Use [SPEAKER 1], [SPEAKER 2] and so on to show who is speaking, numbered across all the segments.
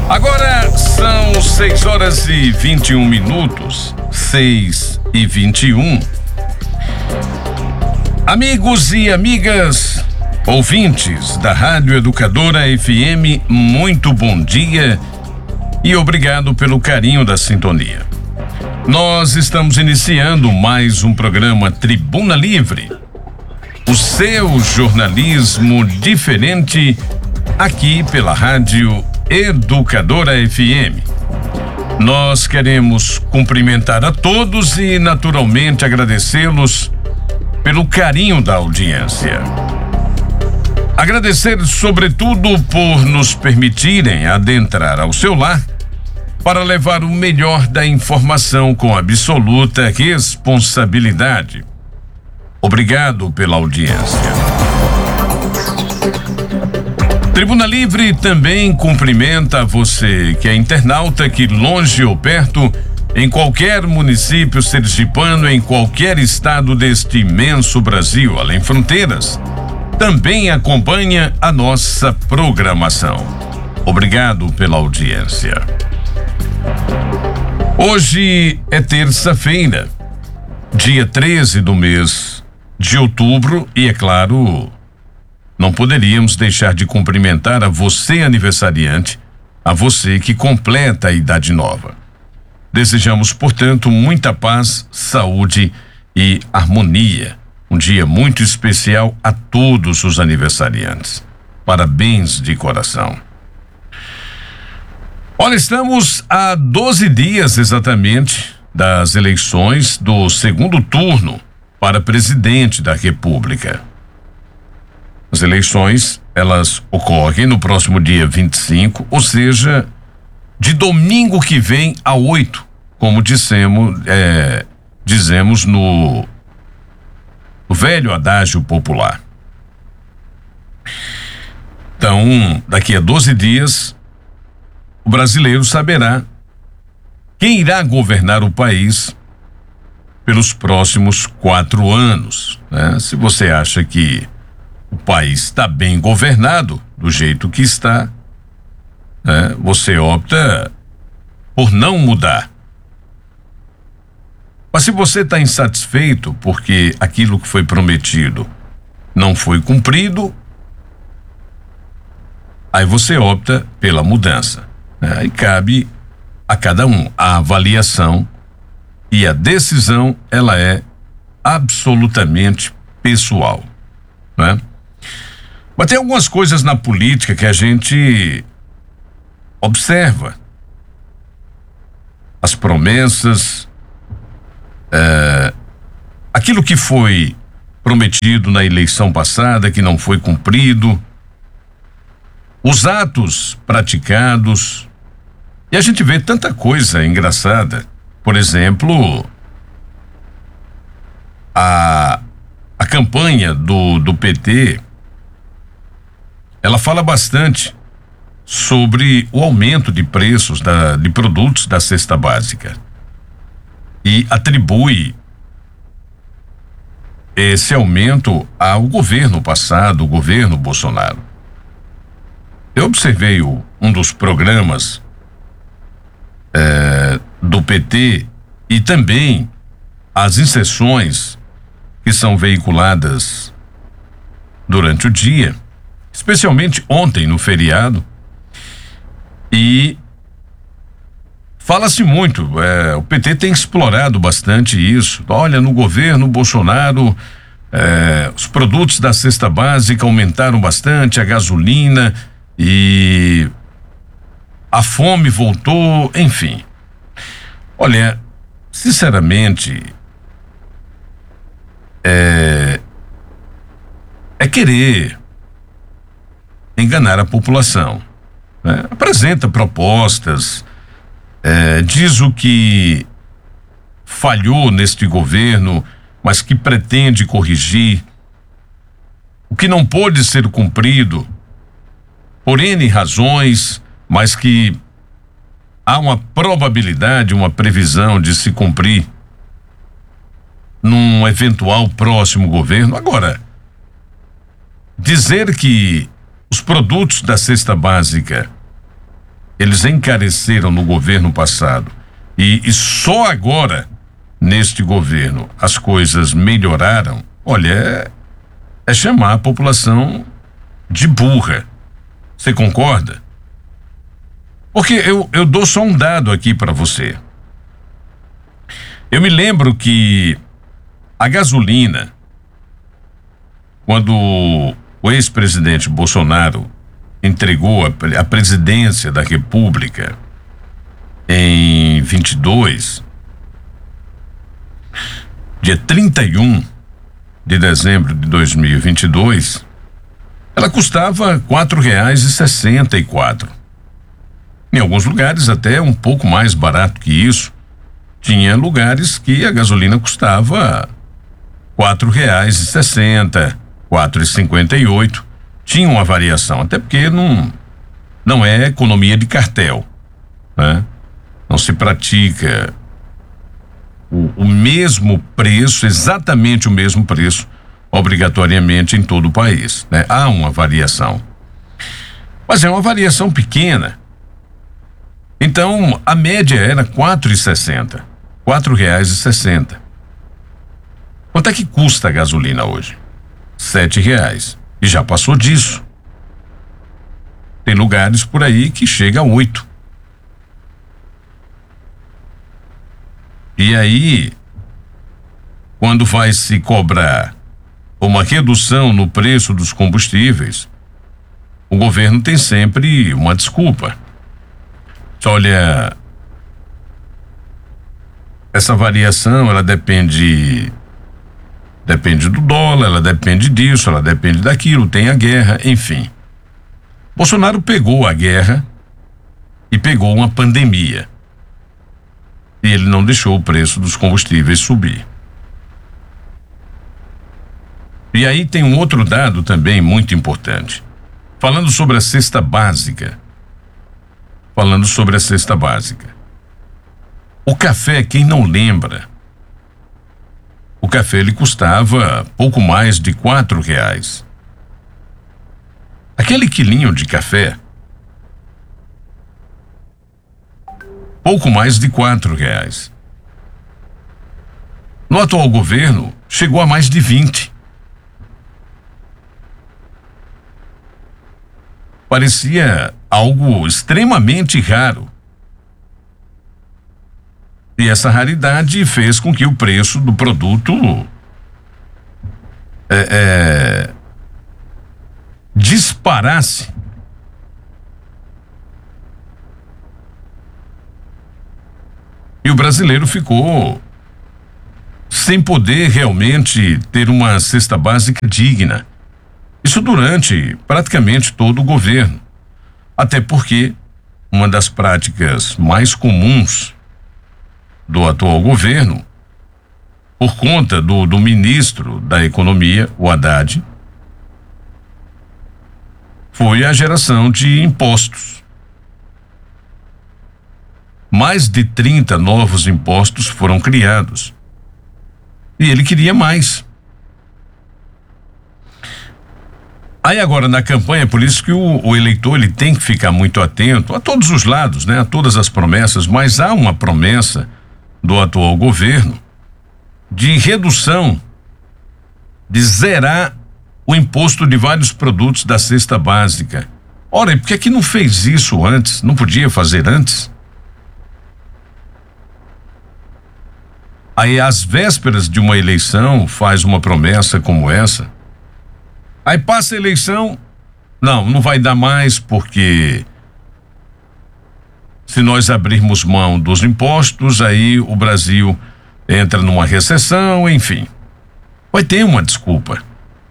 [SPEAKER 1] Agora são 6h21, 6h21. Amigos e amigas, ouvintes da Rádio Educadora FM, muito bom dia e obrigado pelo carinho da sintonia. Nós estamos iniciando mais um programa Tribuna Livre, o seu jornalismo diferente aqui pela Rádio Educadora FM. Nós queremos cumprimentar a todos e naturalmente agradecê-los pelo carinho da audiência. Agradecer sobretudo por nos permitirem adentrar ao seu lar para levar o melhor da informação com absoluta responsabilidade. Obrigado pela audiência. Tribuna Livre também cumprimenta você que é internauta que longe ou perto, em qualquer município sergipano, em qualquer estado deste imenso Brasil, além fronteiras, também acompanha a nossa programação. Obrigado pela audiência. Hoje é terça-feira, dia 13 do mês de outubro e, é claro, não poderíamos deixar de cumprimentar a você aniversariante, a você que completa a idade nova. Desejamos, portanto, muita paz, saúde e harmonia. Um dia muito especial a todos os aniversariantes. Parabéns de coração. Olha, estamos a 12 dias exatamente das eleições do segundo turno para presidente da República. As eleições, elas ocorrem no próximo dia 25, ou seja, de domingo que vem a 8, como dizemos no velho adágio popular. Então, daqui a 12 dias, o brasileiro saberá quem irá governar o país pelos próximos 4 anos, né? Se você acha que o país está bem governado do jeito que está, né, você opta por não mudar. Mas se você está insatisfeito porque aquilo que foi prometido não foi cumprido, aí você opta pela mudança, né? Aí cabe a cada um a avaliação e a decisão, ela é absolutamente pessoal, né? Mas tem algumas coisas na política que a gente observa. As promessas, aquilo que foi prometido na eleição passada, que não foi cumprido, os atos praticados, e a gente vê tanta coisa engraçada. Por exemplo, a campanha do PT, ela fala bastante sobre o aumento de preços de produtos da cesta básica e atribui esse aumento ao governo passado, o governo Bolsonaro. Eu observei um dos programas do PT e também as inserções que são veiculadas durante o dia, especialmente ontem no feriado, e fala-se muito, o PT tem explorado bastante isso. Olha, no governo Bolsonaro, os produtos da cesta básica aumentaram bastante, a gasolina e a fome voltou, enfim. Olha, sinceramente, é querer enganar a população, né? Apresenta propostas, diz o que falhou neste governo, mas que pretende corrigir, o que não pôde ser cumprido por N razões, mas que há uma probabilidade, uma previsão de se cumprir num eventual próximo governo. Agora, dizer que os produtos da cesta básica eles encareceram no governo passado e só agora, neste governo, as coisas melhoraram, olha, é chamar a população de burra. Você concorda? Porque eu dou só um dado aqui para você. Eu me lembro que a gasolina, quando o ex-presidente Bolsonaro entregou a presidência da República em 22, dia 31 de dezembro de 2022, ela custava R$4,64. Em alguns lugares até um pouco mais barato que isso. Tinha lugares que a gasolina custava R$4,60, R$4,58. Tinha uma variação, até porque não é economia de cartel, né? Não se pratica o mesmo preço, exatamente o mesmo preço, obrigatoriamente em todo o país, né? Há uma variação, mas é uma variação pequena. Então, a média era R$4,60. R$4,60. Quanto é que custa a gasolina hoje? R$7. E já passou disso. Tem lugares por aí que chega a 8. E aí, quando vai se cobrar uma redução no preço dos combustíveis, o governo tem sempre uma desculpa. Olha, essa variação, ela depende do dólar, ela depende disso, ela depende daquilo, tem a guerra, enfim. Bolsonaro pegou a guerra e pegou uma pandemia. E ele não deixou o preço dos combustíveis subir. E aí tem um outro dado também muito importante. Falando sobre a cesta básica. O café, quem não lembra, o café ele custava pouco mais de R$4. Aquele quilinho de café, pouco mais de R$4. No atual governo, chegou a mais de 20. Parecia algo extremamente raro. E essa raridade fez com que o preço do produto disparasse. E o brasileiro ficou sem poder realmente ter uma cesta básica digna. Isso durante praticamente todo o governo. Até porque uma das práticas mais comuns do atual governo, por conta do ministro da Economia, o Haddad, foi a geração de impostos. Mais de 30 novos impostos foram criados. E ele queria mais. Aí agora na campanha, por isso que o eleitor ele tem que ficar muito atento a todos os lados, né? A todas as promessas, mas há uma promessa do atual governo de redução, de zerar o imposto de vários produtos da cesta básica. Ora, e por que não fez isso antes? Não podia fazer antes? Aí às vésperas de uma eleição faz uma promessa como essa. Aí passa a eleição, não vai dar mais porque se nós abrirmos mão dos impostos, aí o Brasil entra numa recessão, enfim. Vai ter uma desculpa.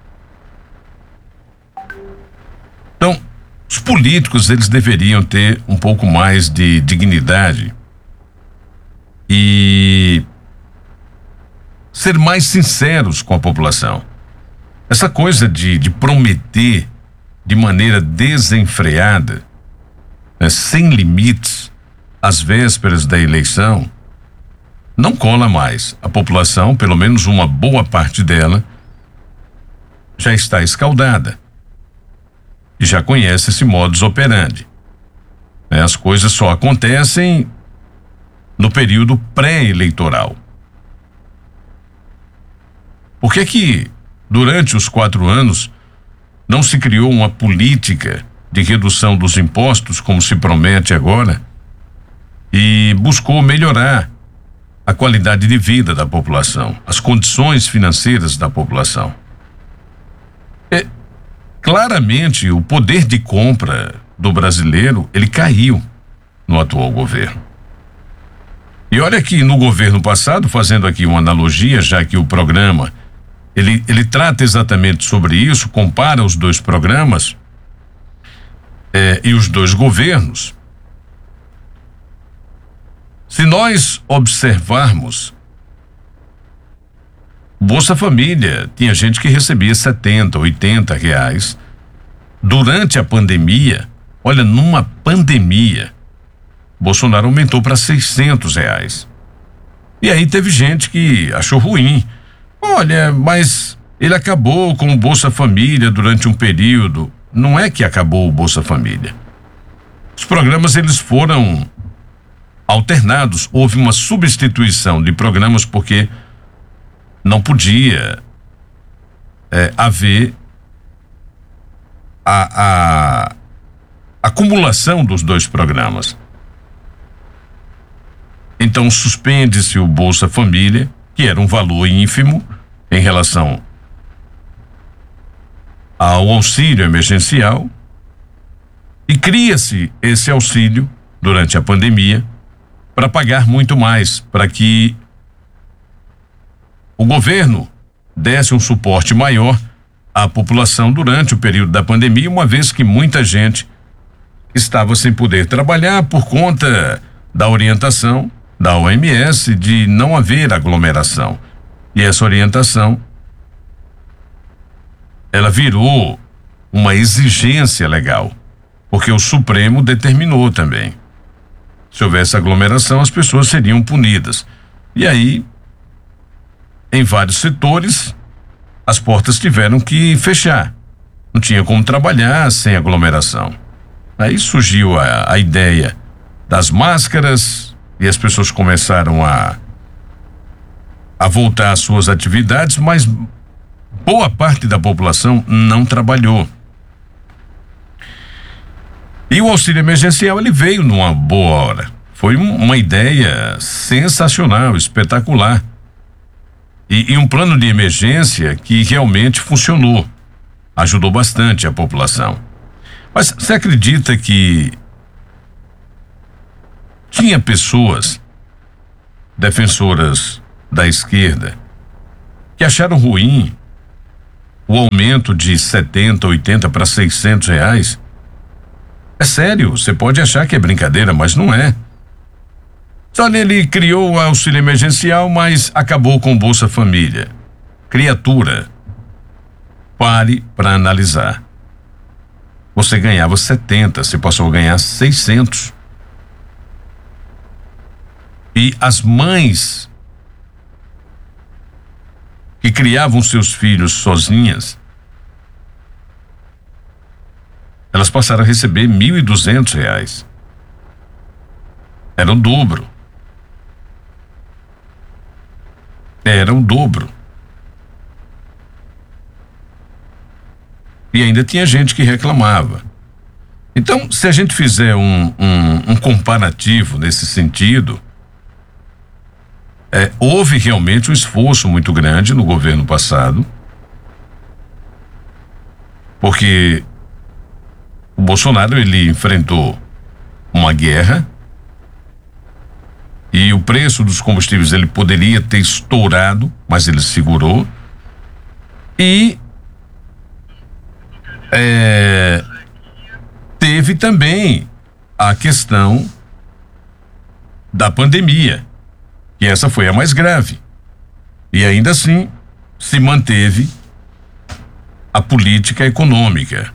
[SPEAKER 1] Então, os políticos, eles deveriam ter um pouco mais de dignidade e ser mais sinceros com a população. Essa coisa de prometer de maneira desenfreada, né, sem limites, às vésperas da eleição, não cola mais. A população, pelo menos uma boa parte dela, já está escaldada e já conhece esse modus operandi. né? As coisas só acontecem no período pré-eleitoral. Por que durante os 4 anos não se criou uma política de redução dos impostos, como se promete agora, e buscou melhorar a qualidade de vida da população, as condições financeiras da população? Claramente, o poder de compra do brasileiro, ele caiu no atual governo. E olha que no governo passado, fazendo aqui uma analogia, já que o programa ele trata exatamente sobre isso, compara os 2 programas e os 2 governos. Se nós observarmos, Bolsa Família, tinha gente que recebia 70, 80 reais. Durante a pandemia, olha, numa pandemia, Bolsonaro aumentou para 600 reais. E aí teve gente que achou ruim. Olha, mas ele acabou com o Bolsa Família durante um período. Não é que acabou o Bolsa Família. Os programas, eles foram alternados. Houve uma substituição de programas porque não podia haver a acumulação dos 2 programas. Então suspende-se o Bolsa Família, que era um valor ínfimo em relação ao auxílio emergencial, e cria-se esse auxílio durante a pandemia para pagar muito mais, para que o governo desse um suporte maior à população durante o período da pandemia, uma vez que muita gente estava sem poder trabalhar por conta da orientação da OMS de não haver aglomeração. E essa orientação, ela virou uma exigência legal, porque o Supremo determinou também. Se houvesse aglomeração, as pessoas seriam punidas. E aí, em vários setores, as portas tiveram que fechar. Não tinha como trabalhar sem aglomeração. Aí surgiu a ideia das máscaras e as pessoas começaram a voltar às suas atividades, mas boa parte da população não trabalhou. E o auxílio emergencial, ele veio numa boa hora. Foi uma ideia sensacional, espetacular. E um plano de emergência que realmente funcionou. Ajudou bastante a população. Mas você acredita que tinha pessoas defensoras da esquerda que acharam ruim o aumento de 70, 80 para 600 reais? É sério, você pode achar que é brincadeira, mas não é. Só ele criou o auxílio emergencial, mas acabou com o Bolsa Família. Criatura, pare para analisar. Você ganhava 70, você passou a ganhar 600. E as mães que criavam seus filhos sozinhas, elas passaram a receber R$1.200. Era o dobro. Era o dobro. E ainda tinha gente que reclamava. Então, se a gente fizer um comparativo nesse sentido, houve realmente um esforço muito grande no governo passado, porque o Bolsonaro, ele enfrentou uma guerra e o preço dos combustíveis, ele poderia ter estourado, mas ele segurou. E teve também a questão da pandemia, que essa foi a mais grave. E ainda assim se manteve a política econômica.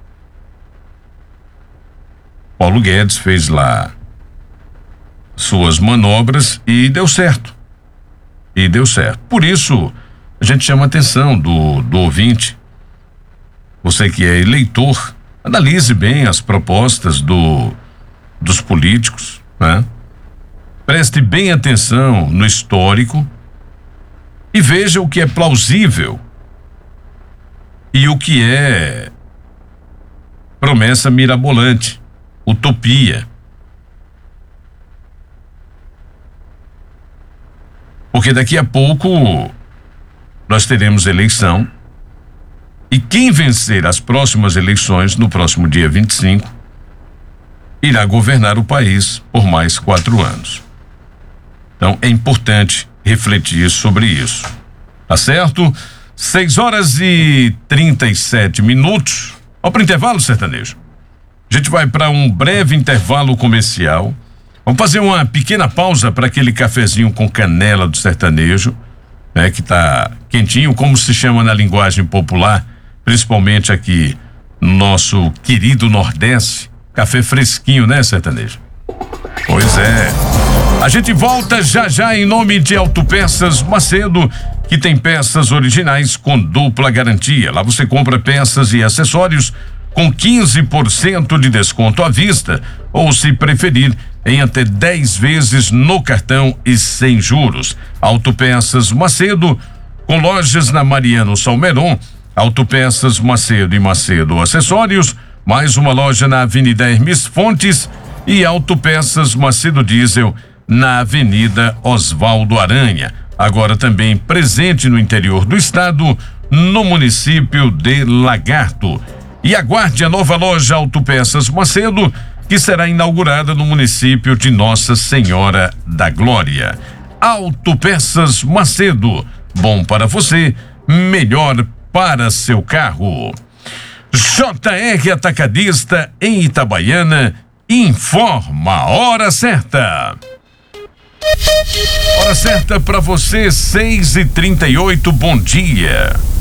[SPEAKER 1] Paulo Guedes fez lá suas manobras e deu certo. E deu certo. Por isso, a gente chama a atenção do ouvinte. Você que é eleitor, analise bem as propostas do dos políticos, né? Preste bem atenção no histórico e veja o que é plausível e o que é promessa mirabolante, utopia. Porque daqui a pouco nós teremos eleição e quem vencer as próximas eleições, no próximo dia 25, irá governar o país por mais 4 anos. Então é importante refletir sobre isso. Tá certo? 6h37. Vamos para o intervalo, sertanejo. A gente vai para um breve intervalo comercial. Vamos fazer uma pequena pausa para aquele cafezinho com canela do sertanejo, né? Que tá quentinho, como se chama na linguagem popular, principalmente aqui no nosso querido Nordeste. Café fresquinho, né, sertanejo? Pois é. A gente volta já em nome de Autopeças Macedo, que tem peças originais com dupla garantia. Lá você compra peças e acessórios com 15% de desconto à vista, ou se preferir, em até 10 vezes no cartão e sem juros. Autopeças Macedo, com lojas na Mariano Salmeron, Autopeças Macedo e Macedo Acessórios, mais uma loja na Avenida Hermes Fontes e Autopeças Macedo Diesel na Avenida Osvaldo Aranha. Agora também presente no interior do estado, no município de Lagarto. E aguarde a nova loja Autopeças Macedo, que será inaugurada no município de Nossa Senhora da Glória. Autopeças Macedo, bom para você, melhor para seu carro. JR Atacadista em Itabaiana informa a hora certa. Hora certa para você, 6h38, bom dia.